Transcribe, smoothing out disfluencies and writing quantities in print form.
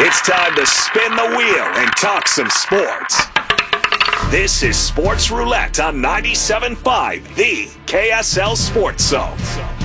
It's time to spin the wheel and talk some sports. This is Sports Roulette on 97.5, the KSL Sports Zone.